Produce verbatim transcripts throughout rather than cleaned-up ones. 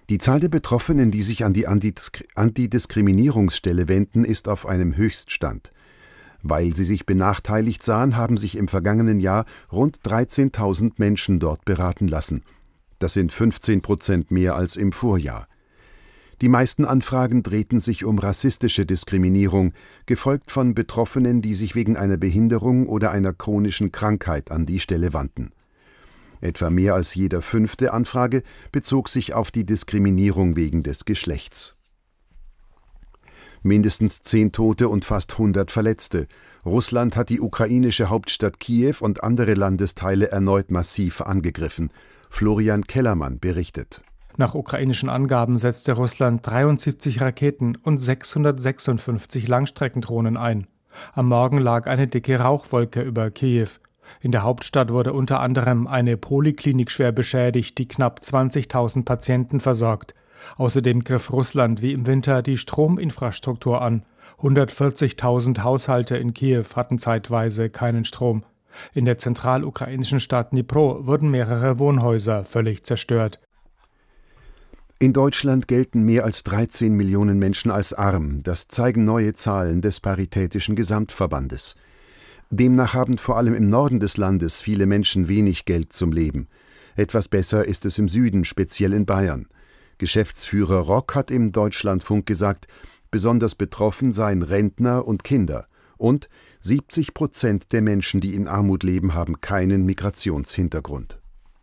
Die Zahl der Betroffenen, die sich an die Antidiskriminierungsstelle wenden, ist auf einem Höchststand. Weil sie sich benachteiligt sahen, haben sich im vergangenen Jahr rund dreizehntausend Menschen dort beraten lassen. Das sind fünfzehn Prozent mehr als im Vorjahr. Die meisten Anfragen drehten sich um rassistische Diskriminierung, gefolgt von Betroffenen, die sich wegen einer Behinderung oder einer chronischen Krankheit an die Stelle wandten. Etwa mehr als jede fünfte Anfrage bezog sich auf die Diskriminierung wegen des Geschlechts. Mindestens zehn Tote und fast hundert Verletzte. Russland hat die ukrainische Hauptstadt Kiew und andere Landesteile erneut massiv angegriffen. Florian Kellermann berichtet. Nach ukrainischen Angaben setzte Russland dreiundsiebzig Raketen und sechshundertsechsundfünfzig Langstreckendrohnen ein. Am Morgen lag eine dicke Rauchwolke über Kiew. In der Hauptstadt wurde unter anderem eine Poliklinik schwer beschädigt, die knapp zwanzigtausend Patienten versorgt. Außerdem griff Russland wie im Winter die Strominfrastruktur an. hundertvierzigtausend Haushalte in Kiew hatten zeitweise keinen Strom. In der zentralukrainischen Stadt Dnipro wurden mehrere Wohnhäuser völlig zerstört. In Deutschland gelten mehr als dreizehn Millionen Menschen als arm. Das zeigen neue Zahlen des Paritätischen Gesamtverbandes. Demnach haben vor allem im Norden des Landes viele Menschen wenig Geld zum Leben. Etwas besser ist es im Süden, speziell in Bayern. Geschäftsführer Rock hat im Deutschlandfunk gesagt, besonders betroffen seien Rentner und Kinder. Und siebzig Prozent der Menschen, die in Armut leben, haben keinen Migrationshintergrund.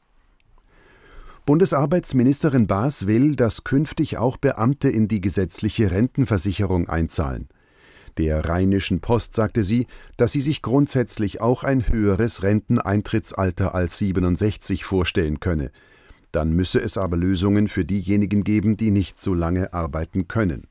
Bundesarbeitsministerin Baas will, dass künftig auch Beamte in die gesetzliche Rentenversicherung einzahlen. Der Rheinischen Post sagte sie, dass sie sich grundsätzlich auch ein höheres Renteneintrittsalter als siebenundsechzig vorstellen könne. Dann müsse es aber Lösungen für diejenigen geben, die nicht so lange arbeiten können.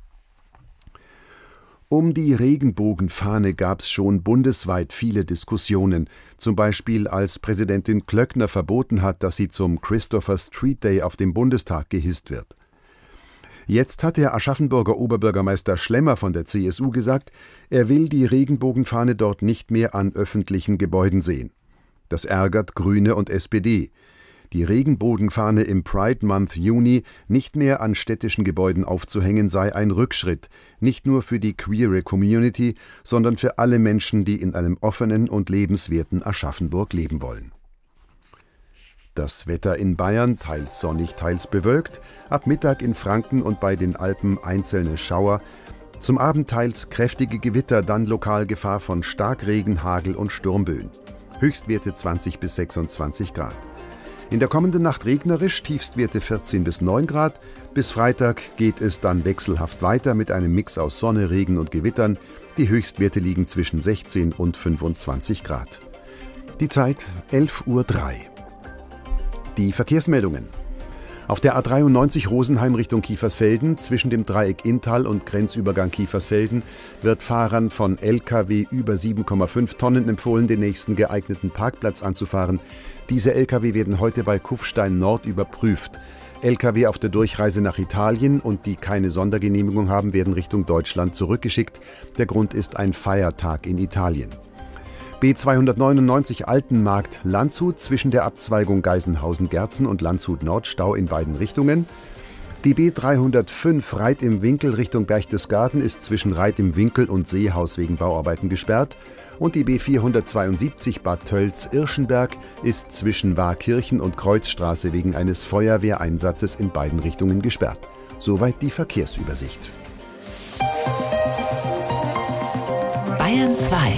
Um die Regenbogenfahne gab es schon bundesweit viele Diskussionen, zum Beispiel als Präsidentin Klöckner verboten hat, dass sie zum Christopher Street Day auf dem Bundestag gehisst wird. Jetzt hat der Aschaffenburger Oberbürgermeister Schlemmer von der C S U gesagt, er will die Regenbogenfahne dort nicht mehr an öffentlichen Gebäuden sehen. Das ärgert Grüne und S P D. Die Regenbogenfahne im Pride Month Juni nicht mehr an städtischen Gebäuden aufzuhängen, sei ein Rückschritt, nicht nur für die queere Community, sondern für alle Menschen, die in einem offenen und lebenswerten Aschaffenburg leben wollen. Das Wetter in Bayern, teils sonnig, teils bewölkt, ab Mittag in Franken und bei den Alpen einzelne Schauer, zum Abend teils kräftige Gewitter, dann lokal Gefahr von Starkregen, Hagel und Sturmböen. Höchstwerte zwanzig bis sechsundzwanzig Grad. In der kommenden Nacht regnerisch, Tiefstwerte vierzehn bis neun Grad. Bis Freitag geht es dann wechselhaft weiter mit einem Mix aus Sonne, Regen und Gewittern. Die Höchstwerte liegen zwischen sechzehn und fünfundzwanzig Grad. Die Zeit elf Uhr drei. Die Verkehrsmeldungen. Auf der A dreiundneunzig Rosenheim Richtung Kiefersfelden zwischen dem Dreieck Inntal und Grenzübergang Kiefersfelden wird Fahrern von L K W über sieben Komma fünf Tonnen empfohlen, den nächsten geeigneten Parkplatz anzufahren. Diese L K W werden heute bei Kufstein Nord überprüft. L K W auf der Durchreise nach Italien und die keine Sondergenehmigung haben, werden Richtung Deutschland zurückgeschickt. Der Grund ist ein Feiertag in Italien. B zweihundertneunundneunzig Altenmarkt Landshut zwischen der Abzweigung Geisenhausen-Gerzen und Landshut-Nord Stau in beiden Richtungen. Die B dreihundertfünf Reit im Winkel Richtung Berchtesgaden ist zwischen Reit im Winkel und Seehaus wegen Bauarbeiten gesperrt. Und die B vierhundertzweiundsiebzig Bad Tölz-Irschenberg ist zwischen Waakirchen und Kreuzstraße wegen eines Feuerwehreinsatzes in beiden Richtungen gesperrt. Soweit die Verkehrsübersicht. Bayern zwei.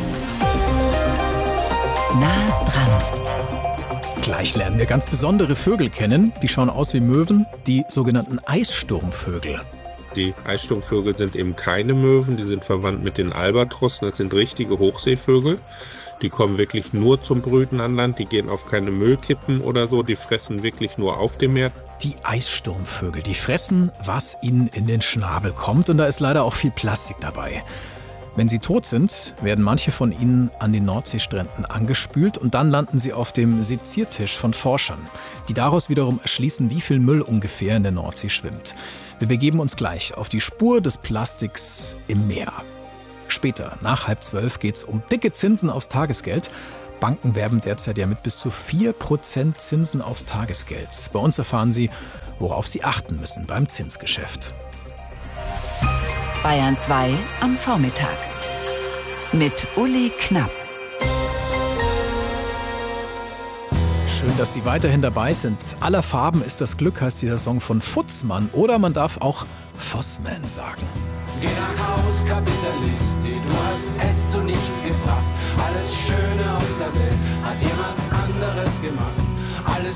Nah dran. Gleich lernen wir ganz besondere Vögel kennen. Die schauen aus wie Möwen, die sogenannten Eissturmvögel. Die Eissturmvögel sind eben keine Möwen, die sind verwandt mit den Albatrossen. Das sind richtige Hochseevögel. Die kommen wirklich nur zum Brüten an Land, die gehen auf keine Müllkippen oder so, die fressen wirklich nur auf dem Meer. Die Eissturmvögel, die fressen, was ihnen in den Schnabel kommt, und da ist leider auch viel Plastik dabei. Wenn sie tot sind, werden manche von ihnen an den Nordseestränden angespült und dann landen sie auf dem Seziertisch von Forschern, die daraus wiederum erschließen, wie viel Müll ungefähr in der Nordsee schwimmt. Wir begeben uns gleich auf die Spur des Plastiks im Meer. Später, nach halb zwölf, geht es um dicke Zinsen aufs Tagesgeld. Banken werben derzeit ja mit bis zu vier Prozent Zinsen aufs Tagesgeld. Bei uns erfahren Sie, worauf Sie achten müssen beim Zinsgeschäft. Bayern zwei am Vormittag mit Uli Knapp. Schön, dass Sie weiterhin dabei sind. Aller Farben ist das Glück, heißt dieser Song von Futzmann. Oder man darf auch Vossman sagen. Geh nach Haus, Kapitalist, du hast es zu nichts gebracht. Alles Schöne auf der Welt hat jemand anderes gemacht.